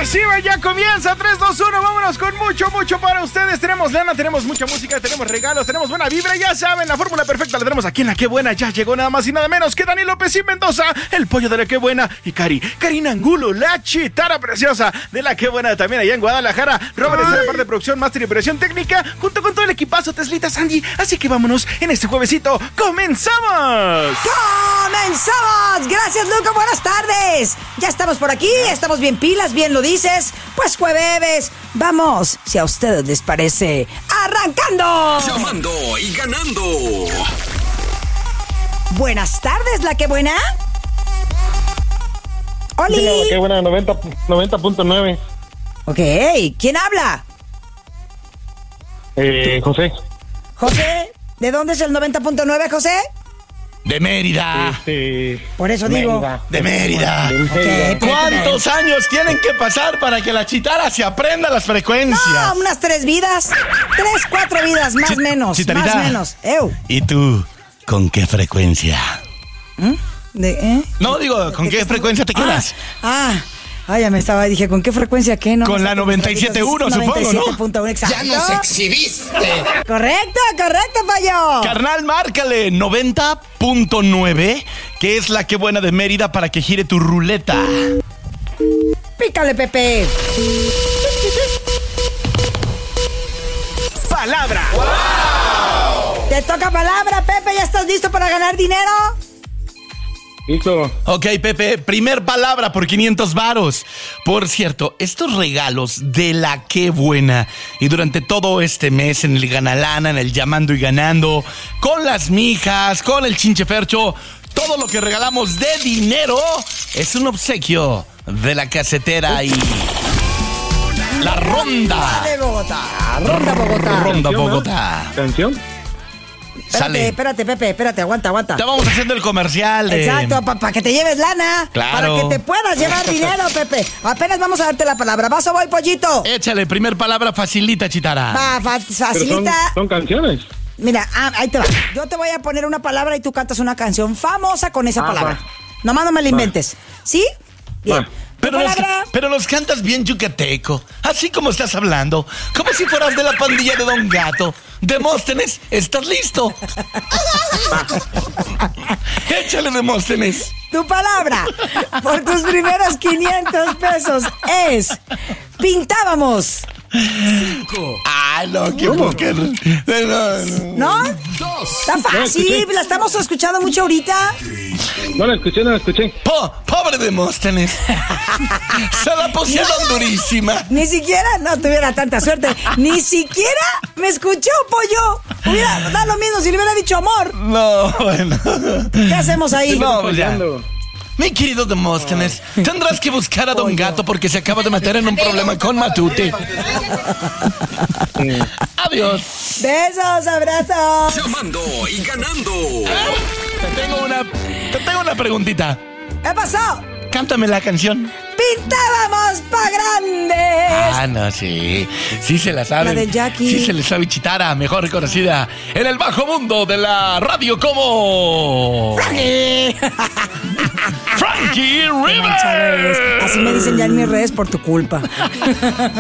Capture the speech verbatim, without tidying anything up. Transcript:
recibe, ya comienza. Tres, dos, uno, vámonos con mucho, mucho para ustedes. Tenemos lana, tenemos mucha música, tenemos regalos, tenemos buena vibra. Ya saben, la fórmula perfecta la tenemos aquí en La Qué Buena. Ya llegó nada más y nada menos que Dani López y Mendoza, el pollo de La Qué Buena, y Cari, Karina Angulo, la chitara preciosa de La Qué Buena, también allá en Guadalajara. Robert es de la parte de producción, máster y operación técnica, junto con todo el equipazo, Teslita, Sandy. Así que vámonos en este juevesito. ¡Comenzamos! ¡Comenzamos! Gracias, Luca, buenas tardes. Ya estamos por aquí, estamos bien pilas, bien lo dices. Pues jueves, vamos, si a ustedes les parece, ¡arrancando! Llamando y ganando. Buenas tardes, La Qué Buena. ¡Oli! La Qué Buena, noventa punto nueve. Ok, ¿quién habla? Eh, José. José, ¿de dónde es el noventa punto nueve, José? De Mérida. Este, Por eso digo. Mérida. De Mérida. De Mérida. Ok. ¿Cuántos años tienen que pasar para que la chitara se aprenda las frecuencias? No, unas tres vidas. Tres, cuatro vidas, más o Chi- menos. Chitarita. Más menos. Eu. ¿Y tú, con qué frecuencia? ¿De, eh? No, digo, ¿con ¿De qué qué frecuencia te quedas? Ah, ah, ah, ya me estaba, dije, ¿con qué frecuencia qué? No, Con la noventa y siete punto uno, supongo, ¿no? noventa y siete punto uno, exacto. Ya nos exhibiste. Correcto, correcto, payo. Carnal, márcale noventa punto nueve, que es La Qué Buena de Mérida, para que gire tu ruleta. Pícale, Pepe. Palabra. Te toca palabra, Pepe. ¿Ya estás listo para ganar dinero? Listo. Ok, Pepe, primer palabra por quinientos varos. Por cierto, estos regalos de La Qué Buena, y durante todo este mes en el Ganalana, en el Llamando y Ganando, con las mijas, con el Chinchefercho, todo lo que regalamos de dinero es un obsequio de La Casetera y La Ronda. De Bogotá. Ronda Bogotá. Ronda Bogotá. ¿Canción? Espérate, Sale. espérate, Pepe, espérate, aguanta, aguanta. Ya vamos haciendo el comercial de... Exacto, para que te lleves lana. Claro. Para que te puedas llevar dinero, Pepe. Apenas vamos a darte la palabra. ¿Vas o voy, pollito? Échale, primer palabra facilita, Chitara. Va, fa- Pero son, facilita. son canciones. Mira, ah, ahí te va. Yo te voy a poner una palabra y tú cantas una canción famosa con esa Ah, palabra. va. Nomás no me la inventes. ¿Sí? Bien. Va. ¿Tu Pero los, palabra? pero los cantas bien yucateco, así como estás hablando, como si fueras de la pandilla de Don Gato. Demóstenes, ¿estás listo? Échale, Demóstenes. Tu palabra por tus primeros quinientos pesos es pintábamos. Ay, no, qué poca. No, no. ¿No? Está fácil, la estamos escuchando mucho ahorita. No la escuché, no la escuché. Po- pobre Demóstenes. Se la pusieron durísima. Ni siquiera, no tuviera tanta suerte, ni siquiera me escuchó, pollo. Hubiera dado lo mismo si le hubiera dicho amor. No, bueno. ¿Qué hacemos ahí? No, pues ya. Fallando. Mi querido Demóstenes, tendrás que buscar a Don Gato porque se acaba de meter en un problema con Matute. Adiós. Besos, abrazos. Llamando y ganando. Te tengo una, te tengo una preguntita. ¿Qué pasó? Cántame la canción. Pintábamos pa' grandes. Ah, no, sí. Sí se la sabe. La del Jackie. Sí se le sabe Chitara, mejor conocida en el bajo mundo de la radio como... Frankie. Frankie Qué manchado eres. River. Así me dicen ya en mis redes por tu culpa.